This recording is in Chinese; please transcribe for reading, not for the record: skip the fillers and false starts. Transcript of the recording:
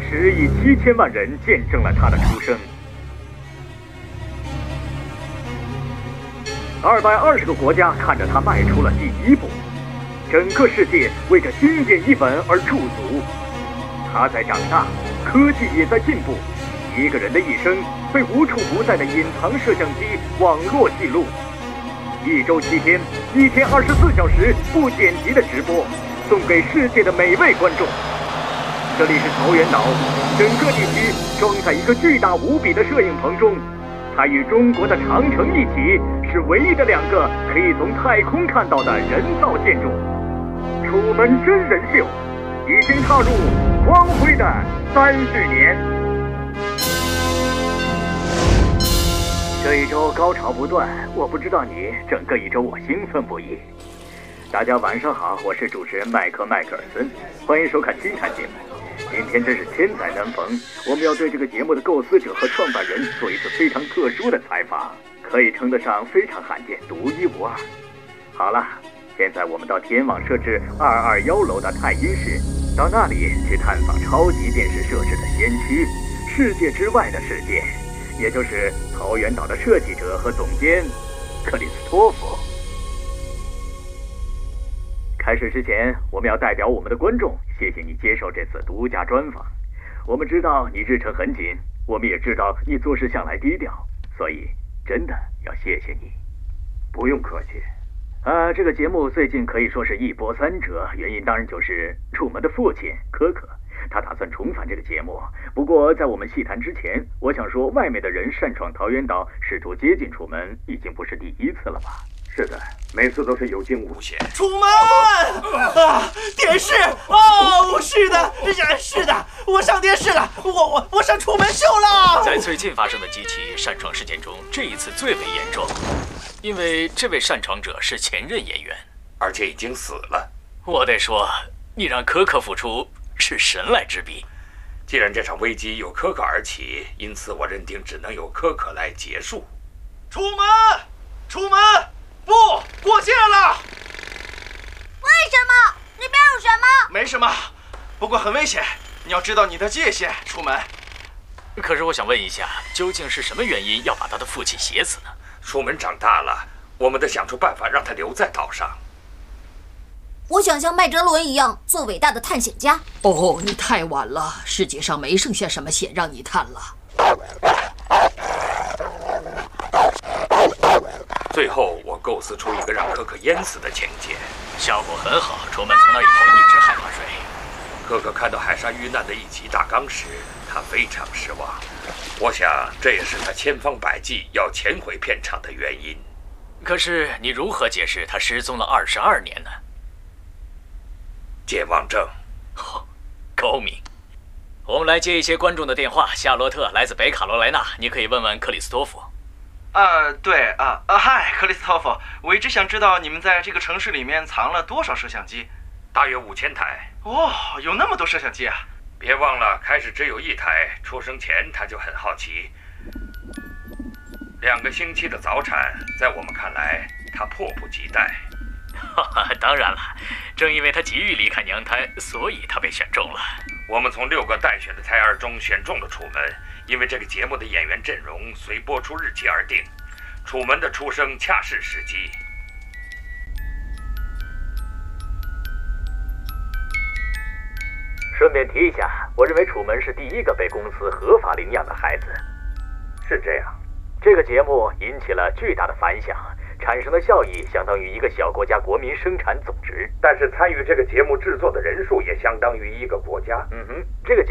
10亿7千万人见证了他的出生。220个国家看着他迈出了第一步，整个世界为这经典一吻而驻足。他在长大，科技也在进步，一个人的一生被无处不在的隐藏摄像机网络记录。1周7天，1天24小时不剪辑的直播，送给世界的每位观众。这里是桃源岛，整个地区装在一个巨大无比的摄影棚中。它与中国的长城一起，是唯一的2个可以从太空看到的人造建筑。楚门真人秀已经踏入光辉的30年。这一周高潮不断，我不知道你，整个一周我兴奋不已。大家晚上好，我是主持人麦克尔森，欢迎收看新谈节目。今天真是千载难逢，我们要对这个节目的构思者和创办人做一次非常特殊的采访，可以称得上非常罕见、独一无二。好了，现在我们到天网设置221楼的太阴室，到那里去探访超级电视设置的先驱，世界之外的世界，也就是桃源岛的设计者和总监克里斯托弗。开始之前，我们要代表我们的观众，谢谢你接受这次独家专访。我们知道你日程很紧，我们也知道你做事向来低调，所以真的要谢谢你。 不用客气。 这个节目最近可以说是一波三折，原因当然就是楚门的父亲柯可，他打算重返这个节目。不过在我们细谈之前，我想说，外面的人擅闯桃源岛，试图接近楚门，已经不是第一次了吧？ 是的，每次都是有惊无险。 楚门啊！电视哦，是的，是的，我上电视了，我上楚门秀了。 在最近发生的几起擅闯事件中，这一次最为严重，因为这位擅闯者是前任演员， 而且已经死了。 我得说，你让柯可付出是神来之笔。 既然这场危机由柯可而起，因此我认定只能由柯可来结束。 楚门，不过界了！ 为什么？那边有什么？ 没什么，不过很危险，你要知道你的界限，楚门。 可是我想问一下，究竟是什么原因要把他的父亲写死呢？ 楚门长大了，我们得想出办法让他留在岛上。 我想像麦哲伦一样做伟大的探险家。 哦，你太晚了，世界上没剩下什么险让你探了。 最后，我构思出一个让柯可淹死的情节， 效果很好。楚门从那以后一直害怕水。 柯可看到海沙遇难的一级大纲时，他非常失望。我想，这也是他千方百计要潜回片场的原因。 可是，你如何解释他失踪了22年呢？ 健忘症。 高明。我们来接一些观众的电话。夏洛特来自北卡罗来纳，你可以问问克里斯托弗。 对嗨，克里斯托弗，我一直想知道你们在这个城市里面藏了多少摄像机？ 大约5000台。 哦，有那么多摄像机啊！ 别忘了，开始只有1台，出生前他就很好奇。2个星期的早产，在我们看来，他迫不及待。 当然了，正因为他急于离开娘胎，所以他被选中了。 我们从6个待选的胎儿中选中了楚门，因为这个节目的演员阵容随播出日期而定。楚门的出生恰是时机。 顺便提一下，我认为楚门是第一个被公司合法领养的孩子。是这样，这个节目引起了巨大的反响，产生的效益相当于一个小国家国民生产总值。 但是参与这个节目制作的人数也相当于一个国家。 这个